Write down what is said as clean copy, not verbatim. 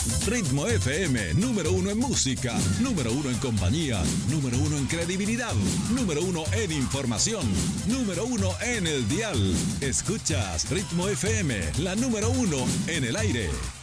Ritmo FM, número uno en música, número uno en compañía, número uno en credibilidad, número uno en información, número uno en el dial. Escuchas Ritmo FM, la número uno en el aire.